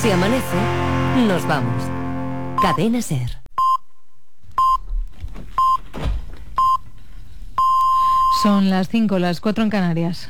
Si amanece, nos vamos. Cadena SER. Son las 5, las 4 en Canarias.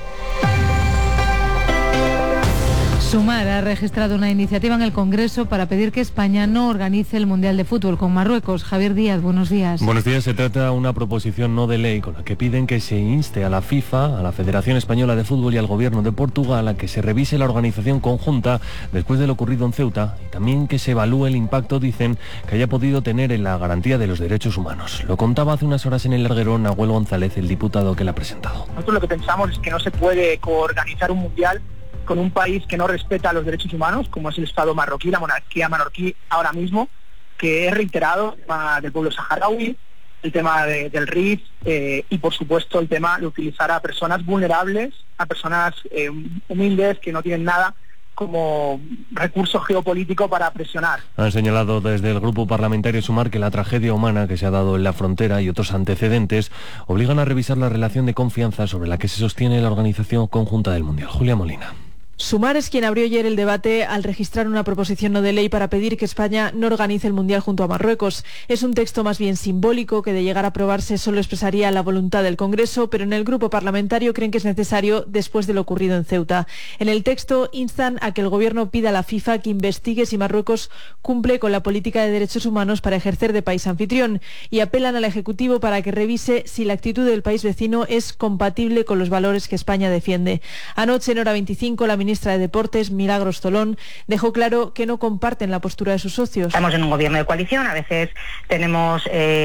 Sumar ha registrado una iniciativa en el Congreso para pedir que España no organice el Mundial de Fútbol con Marruecos. Javier Díaz, buenos días. Buenos días. Se trata de una proposición no de ley con la que piden que se inste a la FIFA, a la Federación Española de Fútbol y al Gobierno de Portugal a que se revise la organización conjunta después de lo ocurrido en Ceuta y también que se evalúe el impacto, dicen, que haya podido tener en la garantía de los derechos humanos. Lo contaba hace unas horas en el larguero Nahuel González, el diputado que la ha presentado. Nosotros lo que pensamos es que no se puede coorganizar un mundial con un país que no respeta los derechos humanos, como es el Estado marroquí, la monarquía marroquí ahora mismo, que es reiterado el tema del pueblo saharaui, el tema del RIF y por supuesto el tema de utilizar a personas vulnerables, a personas humildes que no tienen nada como recurso geopolítico para presionar. Han señalado desde el grupo parlamentario Sumar que la tragedia humana que se ha dado en la frontera y otros antecedentes obligan a revisar la relación de confianza sobre la que se sostiene la organización conjunta del Mundial. Julia Molina. Sumar es quien abrió ayer el debate al registrar una proposición no de ley para pedir que España no organice el Mundial junto a Marruecos. Es un texto más bien simbólico que de llegar a aprobarse solo expresaría la voluntad del Congreso, pero en el grupo parlamentario creen que es necesario después de lo ocurrido en Ceuta. En el texto instan a que el Gobierno pida a la FIFA que investigue si Marruecos cumple con la política de derechos humanos para ejercer de país anfitrión y apelan al Ejecutivo para que revise si la actitud del país vecino es compatible con los valores que España defiende. Anoche, en hora 25, la ministra de Deportes, Milagros Tolón, dejó claro que no comparten la postura de sus socios. Estamos en un gobierno de coalición, a veces tenemos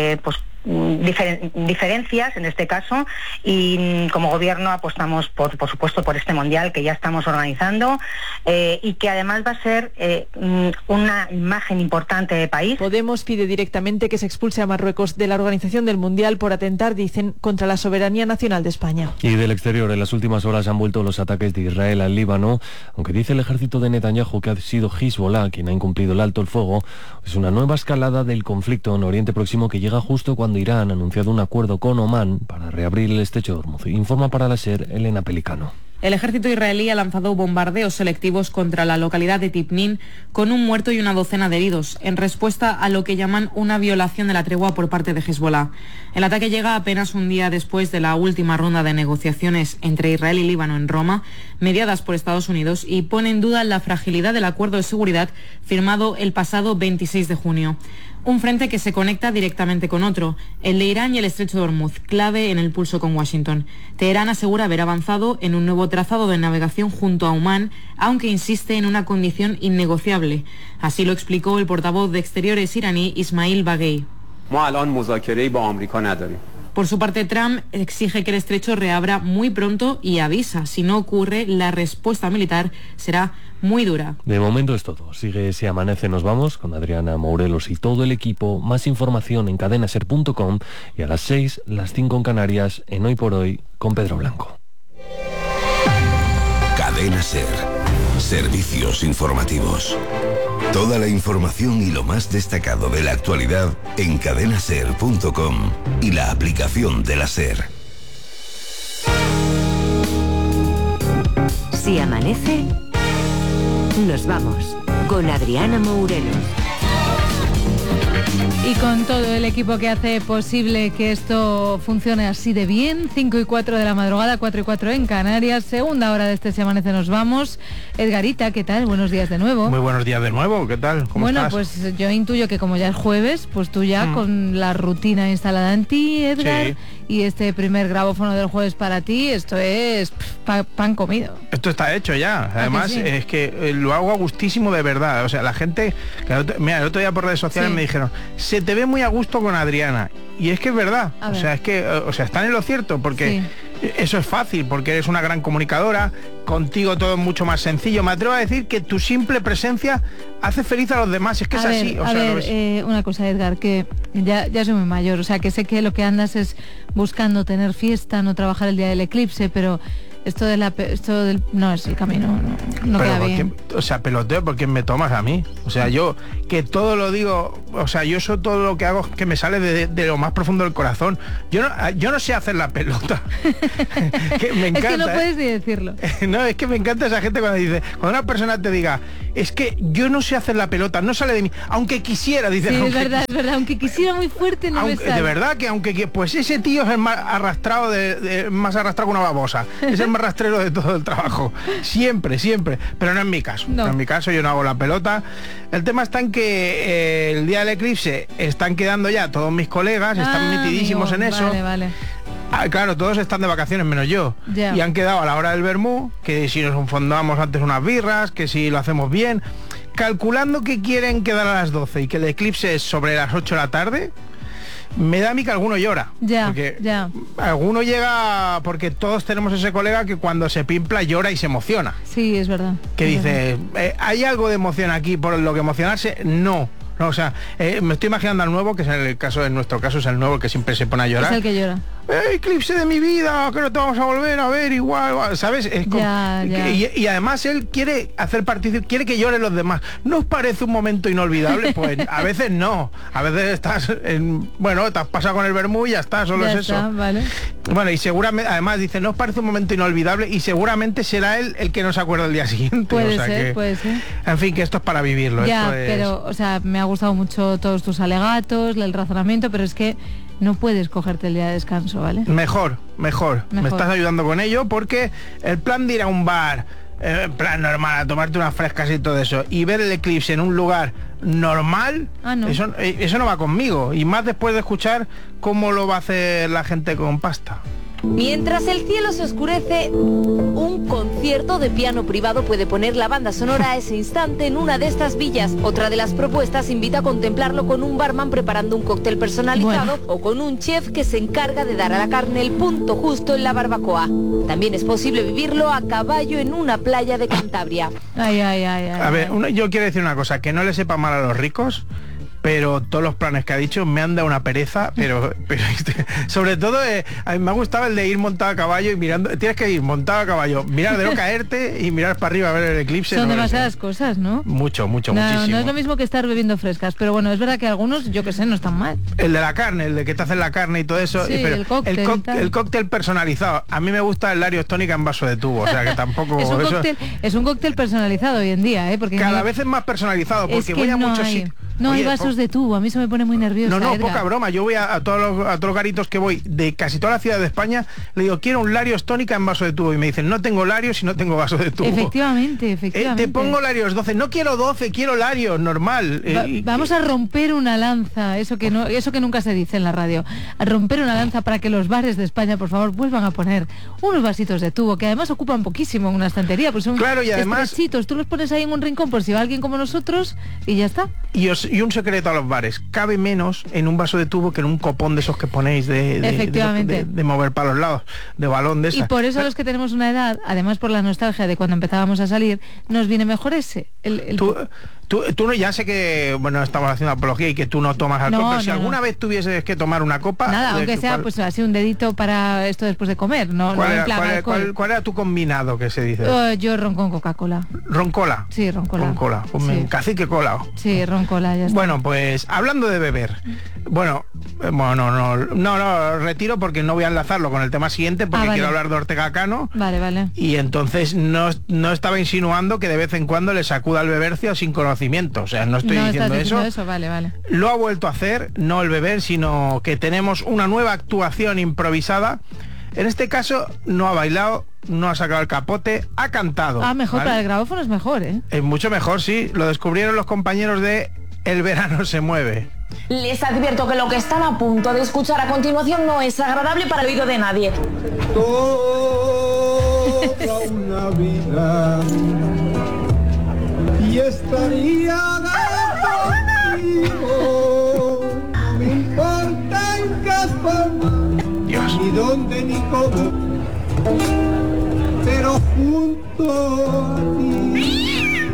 diferencias en este caso y como gobierno apostamos por supuesto por este mundial que ya estamos organizando y que además va a ser una imagen importante de país. Podemos pide directamente que se expulse a Marruecos de la organización del mundial por atentar, dicen, contra la soberanía nacional de España. Y del exterior, en las últimas horas han vuelto los ataques de Israel al Líbano, aunque dice el ejército de Netanyahu que ha sido Hezbollah quien ha incumplido el alto el fuego. Es una nueva escalada del conflicto en Oriente Próximo que llega justo cuando Irán ha anunciado un acuerdo con Omán para reabrir el estrecho de Hormuz. Informa para la SER Elena Pelicano. El ejército israelí ha lanzado bombardeos selectivos contra la localidad de Tibnin con un muerto y una docena de heridos, en respuesta a lo que llaman una violación de la tregua por parte de Hezbollah. El ataque llega apenas un día después de la última ronda de negociaciones entre Israel y Líbano en Roma, mediadas por Estados Unidos, y pone en duda la fragilidad del acuerdo de seguridad firmado el pasado 26 de junio. Un frente que se conecta directamente con otro, el de Irán y el estrecho de Hormuz, clave en el pulso con Washington. Teherán asegura haber avanzado en un nuevo trazado de navegación junto a Omán, aunque insiste en una condición innegociable. Así lo explicó el portavoz de Exteriores iraní, Ismail Baghei. Por su parte, Trump exige que el estrecho reabra muy pronto y avisa, si no ocurre, la respuesta militar será muy dura. De momento es todo. Sigue Si Amanece, nos vamos con Adriana Mourelos y todo el equipo. Más información en cadenaser.com y a las 6, las 5 en Canarias, en Hoy por Hoy, con Pedro Blanco. Cadena SER. Servicios informativos. Toda la información y lo más destacado de la actualidad en cadenaser.com y la aplicación de la SER. Si amanece, nos vamos con Adriana Mourelos. Y con todo el equipo que hace posible que esto funcione así de bien, 5 y 4 de la madrugada, 4 y 4 en Canarias, segunda hora de este Si Amanece nos vamos. Edgarita, ¿qué tal? Buenos días de nuevo. Muy buenos días de nuevo, ¿qué tal? ¿Cómo estás? Bueno, pues yo intuyo que como ya es jueves, pues tú ya con la rutina instalada en ti, Edgar, sí. Y este primer grabófono del jueves para ti, esto es pan comido. Esto está hecho ya, además sí? Es que lo hago a gustísimo de verdad, o sea, la gente, mira, el otro día por redes sociales me dijeron, se te ve muy a gusto con Adriana, y es que es verdad, o sea, es que, o sea, están en lo cierto, porque eso es fácil, porque eres una gran comunicadora, contigo todo es mucho más sencillo. Me atrevo a decir que tu simple presencia hace feliz a los demás, es que es así. O sea, una cosa, Edgar, que ya soy muy mayor, o sea, que sé que lo que andas es buscando tener fiesta, no trabajar el día del eclipse, pero esto del no es el camino, no queda bien. O sea, peloteo, ¿por qué me tomas a mí? O sea, yo que todo lo digo, o sea, yo eso todo lo que hago que me sale de lo más profundo del corazón. Yo no sé hacer la pelota. Que me encanta, es que no puedes ni decirlo. No, es que me encanta esa gente cuando dice, cuando una persona te diga es que yo no sé hacer la pelota, no sale de mí, aunque quisiera, dice. Sí, es verdad, aunque quisiera muy fuerte no me sale. De verdad que pues ese tío es el más arrastrado más arrastrado que una babosa, es el más rastrero de todo el trabajo, siempre, pero no en mi caso, no. En mi caso yo no hago la pelota. El tema está en que el día del eclipse están quedando ya todos mis colegas, están metidísimos en eso. Vale. Claro, todos están de vacaciones menos yo. Y han quedado a la hora del vermú, que si nos enfondamos antes unas birras, que si lo hacemos bien, calculando que quieren quedar a las 12 y que el eclipse es sobre las 8 de la tarde. Me da a mí que alguno llora. Porque alguno llega, porque todos tenemos ese colega que cuando se pimpla llora y se emociona. Sí, es verdad. Que dice, ¿hay algo de emoción aquí por lo que emocionarse? No, o sea, me estoy imaginando al nuevo, que es en nuestro caso es el nuevo que siempre se pone a llorar. Es el que llora. Eclipse de mi vida, que no te vamos a volver a ver igual, ¿sabes? Es como, y además él quiere hacer partícipe, quiere que lloren los demás. ¿No os parece un momento inolvidable? Pues a veces no, a veces estás te has pasado con el vermú y ya está, solo es eso. Vale. Bueno, y seguramente, además dice, no os parece un momento inolvidable, y seguramente será él el que no se acuerda el día siguiente. Puede ser. En fin, que esto es para vivirlo. Pero, o sea, me ha gustado mucho todos tus alegatos, el razonamiento, pero es que no puedes cogerte el día de descanso, ¿vale? Mejor. Me estás ayudando con ello, porque el plan de ir a un bar, en plan normal, a tomarte unas frescas y todo eso, y ver el eclipse en un lugar normal, no. Eso no va conmigo, y más después de escuchar cómo lo va a hacer la gente con pasta. Mientras el cielo se oscurece, un concierto de piano privado puede poner la banda sonora a ese instante en una de estas villas. Otra de las propuestas invita a contemplarlo con un barman preparando un cóctel personalizado o con un chef que se encarga de dar a la carne el punto justo en la barbacoa. También es posible vivirlo a caballo en una playa de Cantabria. A ver, yo quiero decir una cosa, que no le sepa mal a los ricos, pero todos los planes que ha dicho me han dado una pereza, pero sobre todo a mí me ha gustado el de ir montado a caballo y mirando, tienes que ir montado a caballo, mirar de no caerte y mirar para arriba a ver el eclipse. Son demasiadas cosas, ¿no? Muchísimo. No es lo mismo que estar bebiendo frescas, pero bueno, es verdad que algunos, yo que sé, no están mal. El de la carne, el de que te hacen la carne y todo eso, sí, pero el cóctel personalizado. A mí me gusta el Larios tónica en vaso de tubo, o sea que tampoco... es un cóctel personalizado hoy en día, porque cada vez es más personalizado, porque voy a muchos sitios. No hay vasos de tubo, a mí se me pone muy nervioso. No, poca broma, yo voy a todos los garitos que voy de casi toda la ciudad de España, le digo, quiero un Larios tónica en vaso de tubo, y me dicen, no tengo Larios y no tengo vaso de tubo. Efectivamente. Te pongo Larios 12, no quiero 12, quiero Larios, normal. Vamos a romper una lanza, eso que nunca se dice en la radio, a romper una lanza para que los bares de España, por favor, vuelvan a poner unos vasitos de tubo, que además ocupan poquísimo en una estantería, pues son claro, y además estrechitos, tú los pones ahí en un rincón por si va alguien como nosotros y ya está. Y un secreto a los bares, cabe menos en un vaso de tubo que en un copón de esos que ponéis de mover para los lados, de balón de esa. Y por eso los que tenemos una edad, además por la nostalgia de cuando empezábamos a salir, nos viene mejor ese. Tú no, ya sé que, bueno, estamos haciendo apología y que tú no tomas alcohol, pero si alguna vez tuvieses que tomar una copa... Nada, aunque sea pues así un dedito para esto después de comer, ¿Cuál era tu combinado que se dice? Yo ron con Coca-Cola. ¿Roncola? Sí, roncola. Roncola, pues sí. Cacique cola. Sí, roncola, ya está. Bueno, pues hablando de beber, no, retiro porque no voy a enlazarlo con el tema siguiente porque quiero hablar de Ortega Cano. Vale. Y entonces no estaba insinuando que de vez en cuando le sacuda el bebercio sin conocimiento, o sea, no estoy diciendo eso. Vale. Lo ha vuelto a hacer, no el beber, sino que tenemos una nueva actuación improvisada. En este caso no ha bailado, no ha sacado el capote, ha cantado. Mejor, ¿vale? Para el grabófono es mejor, ¿eh? Es mucho mejor, sí. Lo descubrieron los compañeros de El Verano se Mueve. Les advierto que lo que están a punto de escuchar a continuación no es agradable para el oído de nadie. Toda una vida y estaría contigo, no me importa en qué forma, ni dónde ni cómo, pero junto a ti.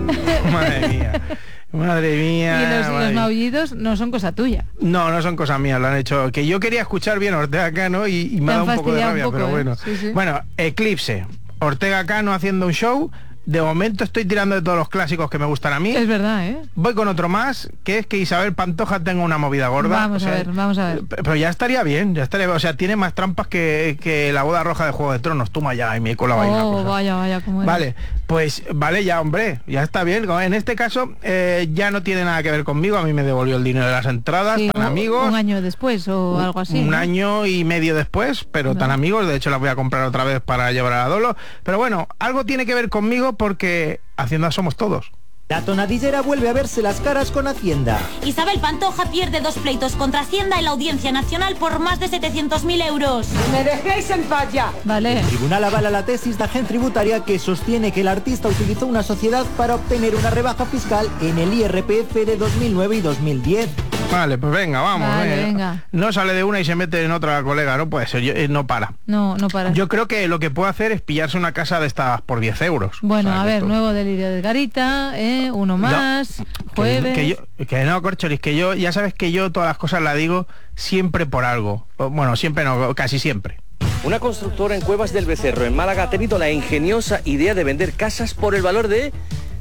Madre mía. Y los maullidos no son cosa tuya. No son cosas mías, lo han hecho. Que yo quería escuchar bien a Ortega Cano y me ha dado un poco de rabia, pero bueno. Sí. Bueno, Eclipse. Ortega Cano haciendo un show. De momento estoy tirando de todos los clásicos que me gustan a mí. Es verdad, ¿eh? Voy con otro más, que es que Isabel Pantoja tenga una movida gorda. Vamos a ver. Pero ya estaría bien, o sea, tiene más trampas que la boda roja de Juego de Tronos. Toma ya, y me cola bailando. Vaya, ¿cómo era? Vale, Pues vale, ya hombre, ya está bien. En este caso ya no tiene nada que ver conmigo, a mí me devolvió el dinero de las entradas, sí, tan amigos. Un año después o algo así. Un ¿no? año y medio después, pero tan amigos, de hecho las voy a comprar otra vez para llevar a Dolo. Pero bueno, algo tiene que ver conmigo porque Hacienda somos todos. La tonadillera vuelve a verse las caras con Hacienda. Isabel Pantoja pierde 2 pleitos contra Hacienda en la Audiencia Nacional por más de 700.000 euros. ¡Me dejéis en paz ya! Vale. El tribunal avala la tesis de Agen Tributaria que sostiene que el artista utilizó una sociedad para obtener una rebaja fiscal en el IRPF de 2009 y 2010. Vale, pues venga, vamos. Vale, venga. No sale de una y se mete en otra, colega, no puede ser, no para. No para. Yo creo que lo que puede hacer es pillarse una casa de estas por 10 euros. Bueno, o sea, a ver, nuevo delirio de Garita, uno más, jueves... Que no, Corcholis, que yo, ya sabes que yo todas las cosas las digo siempre por algo. Bueno, siempre no, casi siempre. Una constructora en Cuevas del Becerro, en Málaga, ha tenido la ingeniosa idea de vender casas por el valor de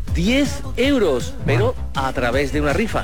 10 euros, pero a través de una rifa.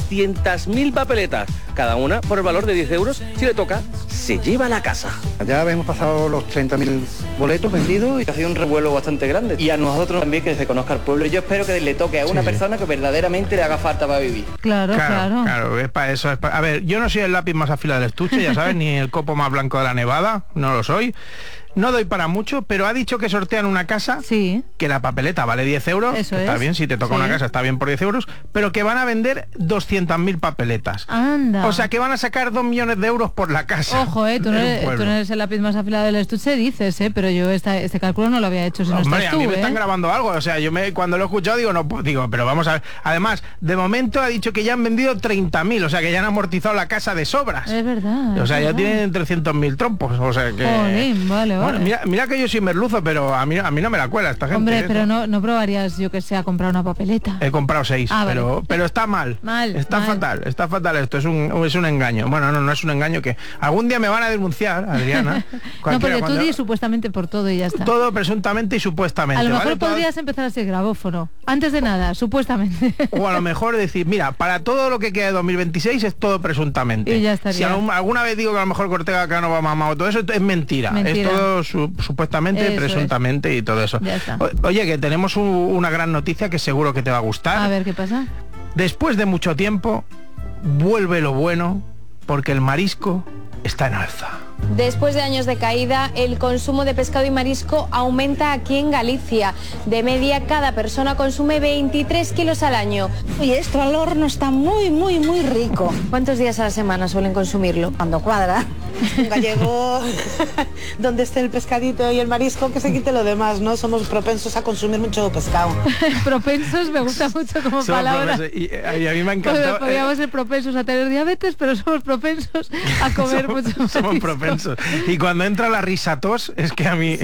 200.000 papeletas, cada una por el valor de 10 euros. Si le toca, se lleva la casa. Ya hemos pasado los 30.000 boletos vendidos y ha sido un revuelo bastante grande. Y a nosotros también, que se conozca el pueblo. Yo espero que le toque a una persona que verdaderamente le haga falta para vivir. Claro, es para eso. A ver, yo no soy el lápiz más afilado del estuche, ya sabes, ni el copo más blanco de la nevada, no lo soy. No doy para mucho, pero ha dicho que sortean una casa, que la papeleta vale 10 euros, eso está es. bien, si te toca una casa está bien por 10 euros, pero que van a vender 200.000 papeletas. Anda. O sea, que van a sacar 2 millones de euros por la casa. Ojo, tú no eres el lápiz más afilado del estuche, dices, pero yo este cálculo no lo había hecho si no estás tú, a mí me están grabando algo, o sea, cuando lo he escuchado digo, pero vamos a ver. Además, de momento ha dicho que ya han vendido 30.000, o sea, que ya han amortizado la casa de sobras. Es verdad. O sea, ya tienen 300.000 trompos, o sea que... Jolín, vale. Bueno, mira que yo soy merluzo, pero a mí no me la cuela esta gente. Hombre, pero no probarías, yo que sé, a comprar una papeleta. He comprado 6, pero está mal. Está fatal esto, es un engaño. Bueno, no es un engaño, que algún día me van a denunciar, Adriana. No, porque tú di supuestamente por todo y ya está. Todo presuntamente y supuestamente. A lo mejor podrías empezar a ser grabófono. Antes de nada, supuestamente. O a lo mejor decir, mira, para todo lo que queda de 2026 es todo presuntamente. Y ya estaría. Si alguna vez digo que a lo mejor Ortega Cano va mamado, todo eso es mentira. Es todo supuestamente, presuntamente y todo eso. Oye, que tenemos una gran noticia que seguro que te va a gustar. A ver, ¿qué pasa? Después de mucho tiempo, vuelve lo bueno, porque el marisco está en alza. Después de años de caída, el consumo de pescado y marisco aumenta aquí en Galicia. De media, cada persona consume 23 kilos al año. Y esto al horno está muy, muy, muy rico. ¿Cuántos días a la semana suelen consumirlo? Cuando cuadra. Un gallego, donde esté el pescadito y el marisco, que se quite lo demás, ¿no? Somos propensos a consumir mucho pescado. Propensos me gusta mucho como palabra. Y a mí me ha encantado. Podríamos ser propensos a tener diabetes, pero somos propensos a comer mucho marisco. Somos propensos. Y cuando entra la risatos, es que a mí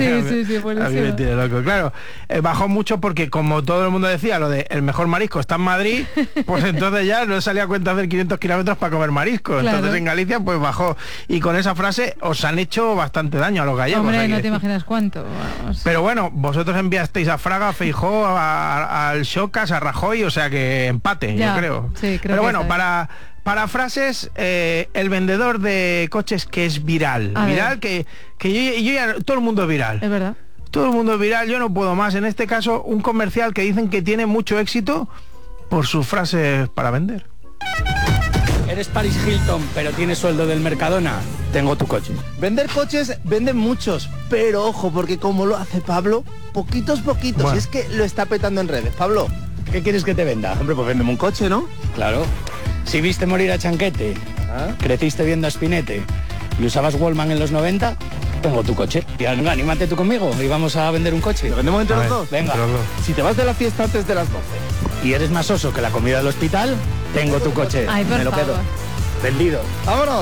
me tiene loco. Claro, bajó mucho porque, como todo el mundo decía, lo de el mejor marisco está en Madrid, pues entonces ya no salía a cuenta hacer 500 kilómetros para comer marisco. Claro. Entonces en Galicia pues bajó. Y con esa frase os han hecho bastante daño a los gallegos. Hombre, no te imaginas cuánto. Vamos. Pero bueno, vosotros enviasteis a Fraga, a Feijóo, al Xocas, a Rajoy, o sea que empate, yo creo. Sí, creo. Pero bueno, para frases, el vendedor de coches que es viral. Que yo ya, todo el mundo es viral. Es verdad. Todo el mundo es viral, yo no puedo más. En este caso, un comercial que dicen que tiene mucho éxito por sus frases para vender. Eres Paris Hilton, pero tienes sueldo del Mercadona. Tengo tu coche. Vender coches venden muchos, pero ojo, porque como lo hace Pablo, poquitos. Bueno. Es que lo está petando en redes. Pablo, ¿qué quieres que te venda? Hombre, pues véndeme un coche, ¿no? Claro. Si viste morir a Chanquete, creciste viendo a Spinete y usabas Wallman en los 90, tengo tu coche. Y anímate tú conmigo y vamos a vender un coche. ¿Lo vendemos entre los dos? Venga. Si te vas de la fiesta antes de las 12 y eres más oso que la comida del hospital, tengo tu coche. Ay, me lo quedo. Vendido. ¡Vámonos!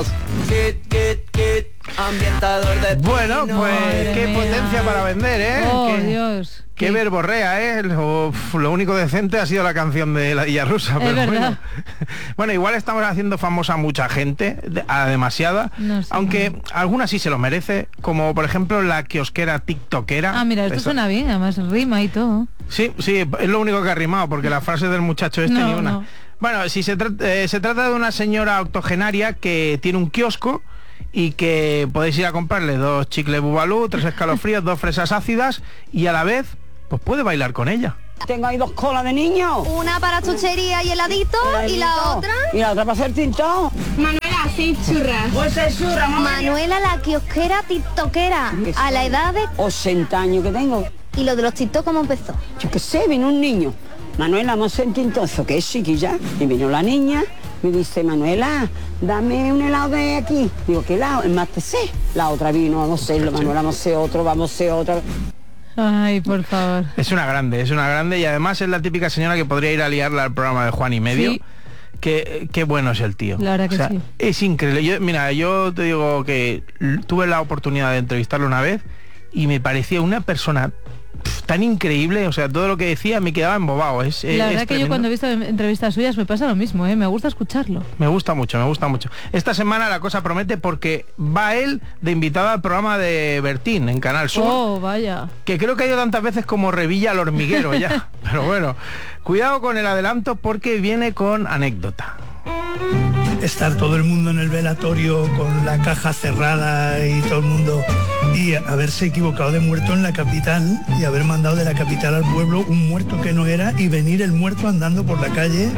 Ambientador de bueno, pues qué potencia para vender, ¿eh? Oh, Dios. Qué verborrea, ¿eh? Lo único decente ha sido la canción de la Villa Rusa. Pero verdad. Bueno, igual estamos haciendo famosa a mucha gente, a demasiada, no sé, aunque alguna sí se lo merece, como por ejemplo la kiosquera tiktokera. Ah, mira, esto suena bien, además rima y todo. Sí, es lo único que ha rimado, porque la frase del muchacho ni una. No. Bueno, si se trata de una señora octogenaria que tiene un kiosco y que podéis ir a comprarle 2 chicles Bubalú, 3 escalofríos, 2 fresas ácidas y a la vez pues puede bailar con ella. Tengo ahí 2 colas de niños. Una para chuchería y heladito, y la otra... Y la otra para hacer tintón. Manuela, 6 churras. Pues 6 churras, mamá. Manuela, la kiosquera tiktokera, a la edad de... 80 años que tengo. ¿Y lo de los tiktok cómo empezó? Yo qué sé, vino un niño. Manuela, vamos a hacer tintón. Eso que es chiquilla. Y vino la niña, me dice, Manuela, dame un helado de aquí. Digo, ¿qué helado? El más sé. La otra vino, vamos a hacerlo, Manuela, vamos a hacer otro, vamos a hacer otro. Ay, por favor. Es una grande y además es la típica señora que podría ir a liarla al programa de Juan y Medio. Sí. Qué bueno es el tío. La verdad que sí. Es increíble. Yo te digo que tuve la oportunidad de entrevistarlo una vez y me parecía una persona tan increíble, o sea, todo lo que decía me quedaba embobado. La verdad que yo cuando he visto entrevistas suyas me pasa lo mismo, me gusta escucharlo. Me gusta mucho. Esta semana la cosa promete porque va él de invitado al programa de Bertín en Canal Sur. Oh, vaya. Que creo que ha ido tantas veces como Revilla al hormiguero ya. Pero bueno, cuidado con el adelanto porque viene con anécdota. Estar todo el mundo en el velatorio con la caja cerrada y todo el mundo, y haberse equivocado de muerto en la capital y haber mandado de la capital al pueblo un muerto que no era y venir el muerto andando por la calle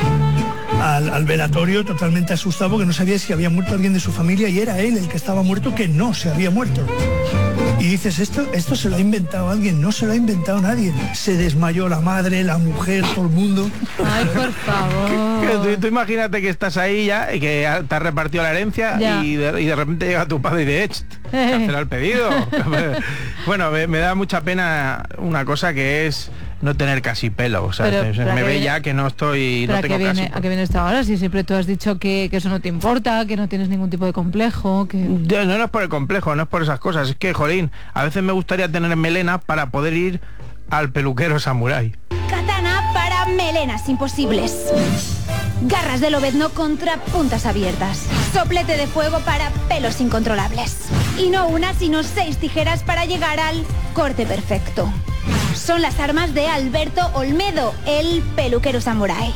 al velatorio totalmente asustado porque no sabía si había muerto alguien de su familia y era él el que estaba muerto, que no se había muerto. Y dices, esto se lo ha inventado alguien, no se lo ha inventado nadie. Se desmayó la madre, la mujer, todo el mundo. Ay, por favor. Tú imagínate que estás ahí ya y que te has repartido la herencia y de repente llega tu padre y de cancelar el pedido. Bueno, me da mucha pena una cosa que es no tener casi pelo, o sea, me ve ya que no estoy, no tengo casi pelo. ¿A qué viene esta hora? Si siempre tú has dicho que eso no te importa, que no tienes ningún tipo de complejo, que... No es por el complejo, no es por esas cosas, es que, jolín, a veces me gustaría tener melena para poder ir al peluquero samurái. Katana para melenas imposibles. Garras de lobezno contra puntas abiertas. Soplete de fuego para pelos incontrolables. Y no una, sino 6 tijeras para llegar al corte perfecto. Son las armas de Alberto Olmedo, el peluquero samurái.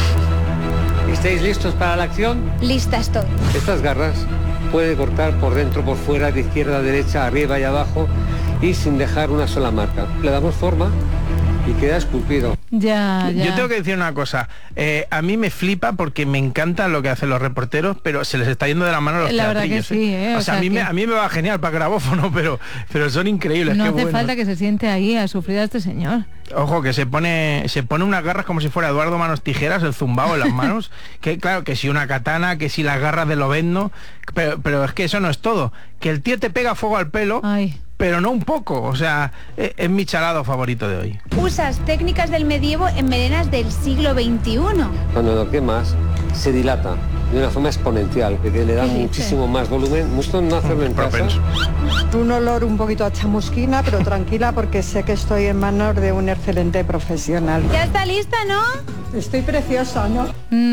¿Estáis listos para la acción? Lista estoy. Estas garras puede cortar por dentro, por fuera, de izquierda a derecha, arriba y abajo y sin dejar una sola marca. Le damos forma y queda esculpido. Ya. Yo tengo que decir una cosa, a mí me flipa porque me encanta lo que hacen los reporteros, pero se les está yendo de la mano los la verdad que teatrillos, sí, O sea, a mí me va genial para grabófono, pero son increíbles. No qué hace bueno. falta que se siente ahí a sufrir a este señor. Ojo, que se pone unas garras como si fuera Eduardo Manos Tijeras, el zumbao en las manos, que claro, que si una katana, que si las garras de lobezno, pero es que eso no es todo, que el tío te pega fuego al pelo. Ay. Pero no un poco, o sea, es mi chalado favorito de hoy. Usas técnicas del medievo en melenas del siglo XXI. Cuando lo quemas, se dilata de una forma exponencial, que le da muchísimo más volumen. Mucho no hacerlo en casa. Un olor un poquito a chamusquina, pero tranquila porque sé que estoy en manos de un excelente profesional. Ya está lista, ¿no? Estoy preciosa, ¿no?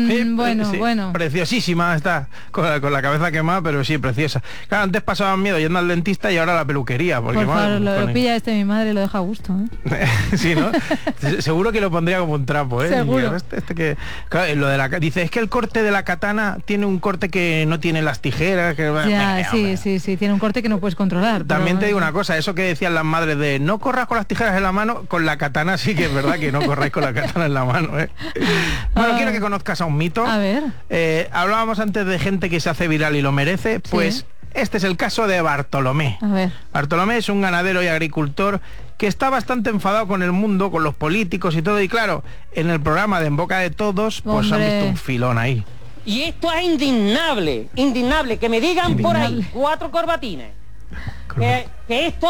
Bueno. Preciosísima está, con la cabeza quemada, pero sí, preciosa. Claro, antes pasaban miedo yendo al dentista y ahora la peluquería. Porque, por favor, lo pilla mi madre y lo deja a gusto, Sí, ¿no? Seguro que lo pondría como un trapo, Seguro. Que, claro, lo de dice, es que el corte de la katana tiene un corte que no tiene las tijeras. Sí, tiene un corte que no puedes controlar. También te digo una cosa, eso que decían las madres de no corras con las tijeras en la mano, con la katana sí que es verdad que no corráis con la katana en la mano, Bueno, quiero que conozcas a un mito. A ver. Hablábamos antes de gente que se hace viral y lo merece, pues... ¿Sí? Este es el caso de Bartolomé. A ver. Bartolomé es un ganadero y agricultor que está bastante enfadado con el mundo, con los políticos y todo. Y claro, en el programa de En Boca de Todos, pues han visto un filón ahí. Y esto es indignable, que me digan por ahí 4 corbatines. Que esto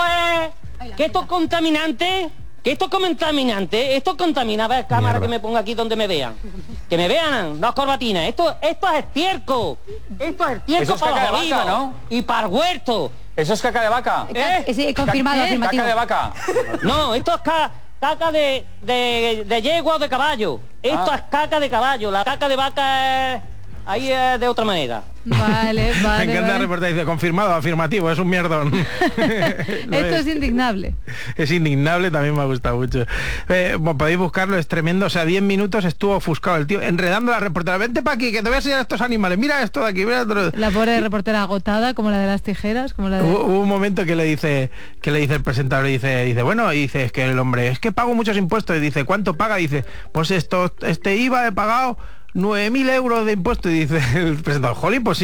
es contaminante. Esto contamina. A ver, cámara, que me ponga aquí donde me vean. Que me vean 2 corbatines. Esto es estiércol. Esto es estiércol para los olivos, ¿no? Y para el huerto. ¿Eso es caca de vaca? Sí, confirmado, afirmativo. ¿Caca de vaca? No, esto es caca de yegua o de caballo. Esto es caca de caballo. La caca de vaca es ahí es de otra manera. Vale. Me encanta el reportaje, dice, confirmado, afirmativo, es un mierdón. Esto es indignable. Es indignable, también me ha gustado mucho. Podéis buscarlo, es tremendo, o sea, 10 minutos estuvo ofuscado el tío, enredando a la reportera, vente para aquí, que te voy a enseñar estos animales, mira esto de aquí, mira otro. La pobre reportera agotada, como la de las tijeras, como la de... Hubo un momento que le dice el presentador, dice, bueno, y dice, es que el hombre, es que pago muchos impuestos, y dice, ¿cuánto paga? Y dice, pues este IVA he pagado 9.000 euros de impuestos, y dice el presentador, jolín, pues sí,